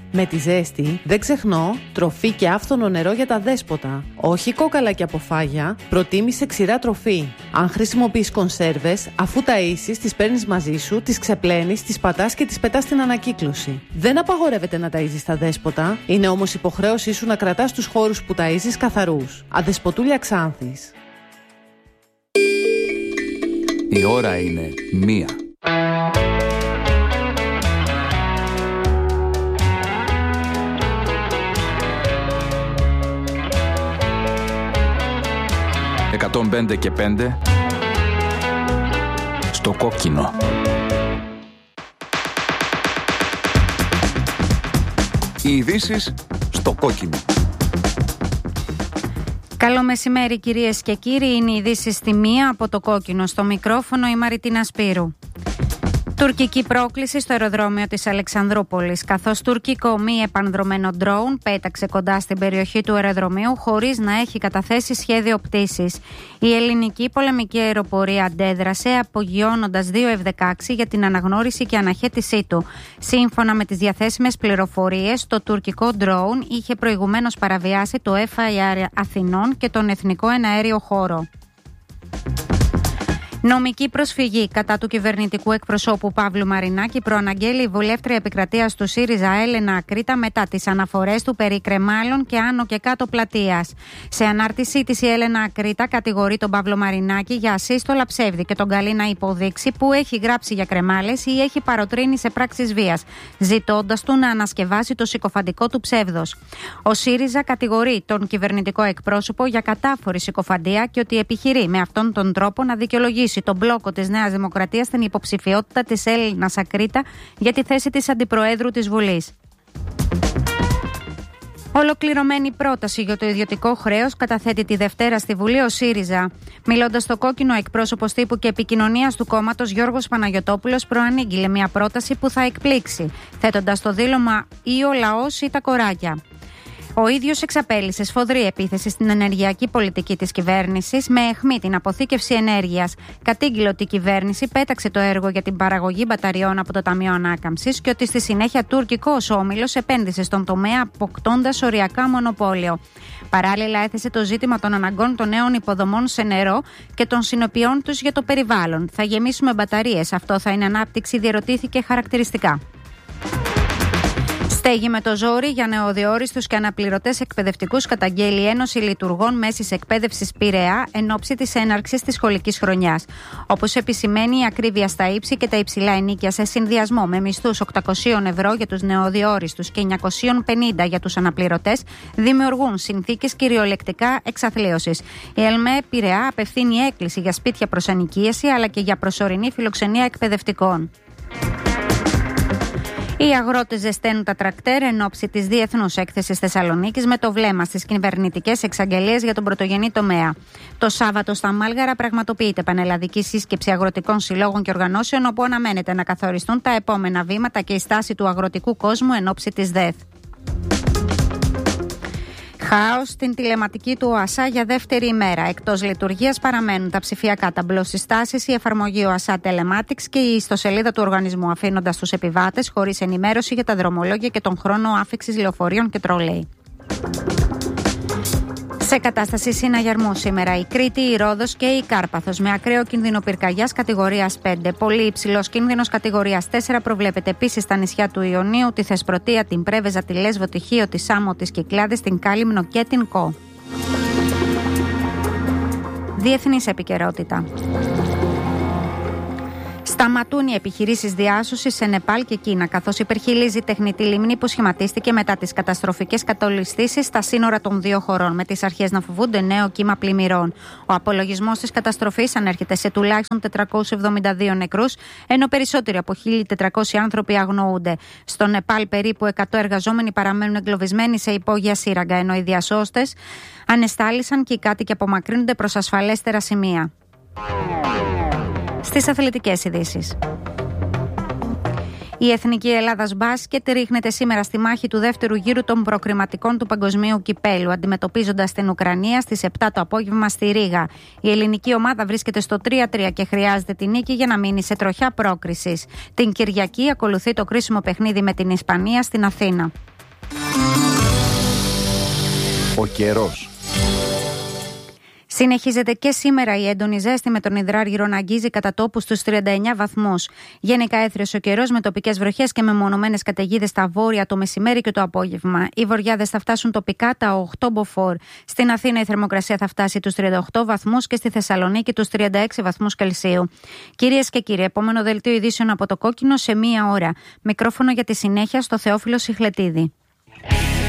Με τη ζέστη, δεν ξεχνώ, τροφή και άφθονο νερό για τα δέσποτα. Όχι κόκαλα και αποφάγια, προτίμησε ξηρά τροφή. Αν χρησιμοποιείς κονσέρβες, αφού ταΐσεις, τις παίρνεις μαζί σου, τις ξεπλένεις, τις πατάς και τις πετάς στην ανακύκλωση. Δεν απαγορεύεται να ταΐζεις τα δέσποτα, είναι όμως υποχρέωσή σου να κρατάς τους χώρους που ταΐζεις καθαρούς. Αδεσποτούλια Ξάνθης. Η ώρα είναι 1. «105 και 5» στο κόκκινο. Οι ειδήσεις στο κόκκινο. Καλό μεσημέρι κυρίες και κύριοι, είναι οι ειδήσεις στη 1 από το κόκκινο. Στο μικρόφωνο η Μαριτίνα Σπύρου. Τουρκική πρόκληση στο αεροδρόμιο της Αλεξανδρούπολης, καθώς τουρκικό μη επανδρωμένο ντρόουν πέταξε κοντά στην περιοχή του αεροδρομίου χωρίς να έχει καταθέσει σχέδιο πτήσης. Η ελληνική πολεμική αεροπορία αντέδρασε απογειώνοντας 2 F-16 για την αναγνώριση και αναχέτησή του. Σύμφωνα με τις διαθέσιμες πληροφορίες, το τουρκικό ντρόουν είχε προηγουμένως παραβιάσει το FIR Αθηνών και τον εθνικό εναέριο χώρο. Νομική προσφυγή κατά του κυβερνητικού εκπροσώπου Παύλου Μαρινάκη προαναγγέλει η βουλεύτρια επικρατείας του ΣΥΡΙΖΑ Έλενα Ακρίτα μετά τις αναφορές του περί κρεμάλων και άνω και κάτω πλατείας. Σε ανάρτησή της, η Έλενα Ακρίτα κατηγορεί τον Παύλο Μαρινάκη για ασύστολα ψεύδι και τον καλεί να υποδείξει που έχει γράψει για κρεμάλες ή έχει παροτρύνει σε πράξεις βίας, ζητώντας του να ανασκευάσει το συκοφαντικό του ψεύδος. Ο ΣΥΡΙΖΑ κατηγορεί τον κυβερνητικό εκπρόσωπο για κατάφορη συκοφαντία και ότι επιχειρεί με αυτόν τον τρόπο να δικαιολογήσει τον μπλόκο της Νέας Δημοκρατίας στην υποψηφιότητα της Έλενας Ακρίτα για τη θέση της Αντιπροέδρου της Βουλής. Ολοκληρωμένη πρόταση για το ιδιωτικό χρέος καταθέτει τη Δευτέρα στη Βουλή ο ΣΥΡΙΖΑ. Μιλώντας στο κόκκινο, εκπρόσωπος τύπου και επικοινωνίας του κόμματος Γιώργος Παναγιωτόπουλος προανήγγειλε μια πρόταση που θα εκπλήξει, θέτοντας στο δήλωμα «Ή ο λαός ή τα κοράκια». Ο ίδιος εξαπέλυσε σφοδρή επίθεση στην ενεργειακή πολιτική της κυβέρνησης με αιχμή την αποθήκευση ενέργειας. Κατήγγειλε ότι η κυβέρνηση πέταξε το έργο για την παραγωγή μπαταριών από το Ταμείο Ανάκαμψης και ότι στη συνέχεια τουρκικός όμιλος επένδυσε στον τομέα αποκτώντας οριακά μονοπόλιο. Παράλληλα, έθεσε το ζήτημα των αναγκών των νέων υποδομών σε νερό και των συνοπιών τους για το περιβάλλον. Θα γεμίσουμε μπαταρίες. Αυτό θα είναι ανάπτυξη, διερωτήθηκε χαρακτηριστικά. Στέγη με το ζόρι για νεοδιόριστους και αναπληρωτές εκπαιδευτικούς καταγγέλει η Ένωση Λειτουργών Μέσης Εκπαίδευσης Πειραιά εν ώψη της έναρξης της σχολικής χρονιάς. Όπως επισημαίνει, η ακρίβεια στα ύψη και τα υψηλά ενοίκια σε συνδυασμό με μισθούς 800 ευρώ για τους νεοδιόριστους και 950 για τους αναπληρωτές δημιουργούν συνθήκες κυριολεκτικά εξαθλίωσης. Η ΕΛΜΕ Πειραιά απευθύνει έκκληση για σπίτια προς ενοικίαση αλλά και για προσωρινή φιλοξενία εκπαιδευτικών. Οι αγρότες ζεσταίνουν τα τρακτέρ εν ώψη της Διεθνούς Έκθεσης Θεσσαλονίκης με το βλέμμα στις κυβερνητικές εξαγγελίες για τον πρωτογενή τομέα. Το Σάββατο στα Μάλγαρα πραγματοποιείται πανελλαδική σύσκεψη αγροτικών συλλόγων και οργανώσεων, όπου αναμένεται να καθοριστούν τα επόμενα βήματα και η στάση του αγροτικού κόσμου εν ώψη της ΔΕΘ. Χάος στην τηλεματική του ΟΑΣΑ για δεύτερη ημέρα. Εκτός λειτουργίας παραμένουν τα ψηφιακά ταμπλό συστάσεις, η εφαρμογή ΟΑΣΑ Telematics και η ιστοσελίδα του οργανισμού, αφήνοντας τους επιβάτες χωρίς ενημέρωση για τα δρομολόγια και τον χρόνο άφιξης λεωφορείων και τρολέι. Σε κατάσταση συναγερμού σήμερα η Κρήτη, η Ρόδος και η Κάρπαθος με ακραίο κίνδυνο πυρκαγιάς κατηγορίας 5. Πολύ υψηλός κίνδυνος κατηγορίας 4 προβλέπεται επίσης στα νησιά του Ιωνίου, τη Θεσπρωτεία, την Πρέβεζα, τη Λέσβο, τη Χίο, τη Σάμο, τη Κυκλάδες, την Κάλυμνο και την Κο. Διεθνής επικαιρότητα. Σταματούν οι επιχειρήσεις διάσωσης σε Νεπάλ και Κίνα, καθώς υπερχειλίζει τεχνητή λίμνη που σχηματίστηκε μετά τις καταστροφικές κατολιστήσεις στα σύνορα των δύο χωρών, με τις αρχές να φοβούνται νέο κύμα πλημμυρών. Ο απολογισμός της καταστροφής ανέρχεται σε τουλάχιστον 472 νεκρούς, ενώ περισσότεροι από 1.400 άνθρωποι αγνοούνται. Στο Νεπάλ, περίπου 100 εργαζόμενοι παραμένουν εγκλωβισμένοι σε υπόγεια σύραγγα, ενώ οι διασώστες ανεστάλησαν και οι κάτοικοι απομακρύνονται προς ασφαλέστερα σημεία. Στις αθλητικές ειδήσεις. Η Εθνική Ελλάδας Μπάσκετ ρίχνεται σήμερα στη μάχη του δεύτερου γύρου των προκριματικών του Παγκοσμίου Κυπέλου, αντιμετωπίζοντας την Ουκρανία στις 7 το απόγευμα στη Ρήγα. Η ελληνική ομάδα βρίσκεται στο 3-3 και χρειάζεται την νίκη για να μείνει σε τροχιά πρόκρισης. Την Κυριακή ακολουθεί το κρίσιμο παιχνίδι με την Ισπανία στην Αθήνα. Ο καιρός. Συνεχίζεται και σήμερα η έντονη ζέστη, με τον υδράργυρο να αγγίζει κατά τόπου στους 39 βαθμούς. Γενικά έθριος ο καιρός, με τοπικές βροχές και μεμονωμένες καταιγίδες στα βόρεια το μεσημέρι και το απόγευμα. Οι βοριάδες θα φτάσουν τοπικά τα 8 μποφόρ. Στην Αθήνα η θερμοκρασία θα φτάσει τους 38 βαθμούς και στη Θεσσαλονίκη τους 36 βαθμούς Κελσίου. Κυρίες και κύριοι, επόμενο δελτίο ειδήσεων από το Κόκκινο σε 1 ώρα. Μικρόφωνο για τη συνέχεια στο Θεόφιλο Σιχλετίδη.